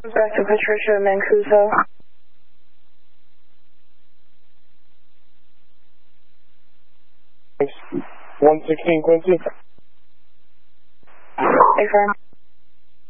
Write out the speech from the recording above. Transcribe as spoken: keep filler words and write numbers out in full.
Back to Patricia Mancuso. one sixteen Quincy. Affirm.